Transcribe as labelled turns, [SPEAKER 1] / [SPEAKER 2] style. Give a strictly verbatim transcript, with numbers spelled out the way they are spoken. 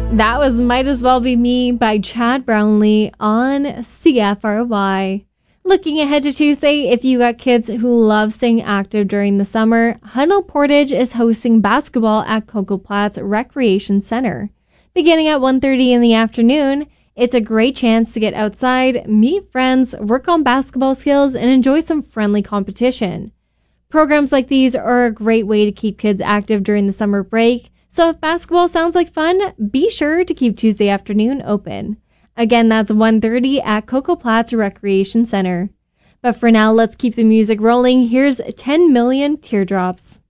[SPEAKER 1] That was Might As Well Be Me by Chad Brownlee on C F R Y. Looking ahead to Tuesday, if you got kids who love staying active during the summer, Huddle Portage is hosting basketball at Coco Platts Recreation Center. Beginning at one thirty in the afternoon, it's a great chance to get outside, meet friends, work on basketball skills, and enjoy some friendly competition. Programs like these are a great way to keep kids active during the summer break, so if basketball sounds like fun, be sure to keep Tuesday afternoon open. Again, that's one thirty at Coco Platts Recreation Center. But for now, let's keep the music rolling. Here's ten million Teardrops.